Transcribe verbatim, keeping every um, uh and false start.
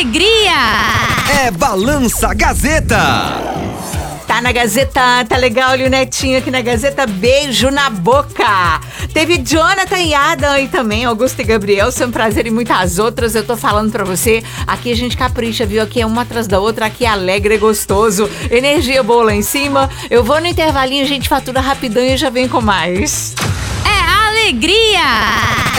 alegria! É Balança Gazeta. Tá na Gazeta, tá legal, olha o Netinho aqui na Gazeta, beijo na boca. Teve Jonathan e Adam aí também, Augusto e Gabriel, são um prazer e muitas outras, eu tô falando pra você, aqui a gente capricha, viu, aqui é uma atrás da outra, aqui é alegre e gostoso, energia boa lá em cima, eu vou no intervalinho, a gente fatura rapidão e já vem com mais. É alegria!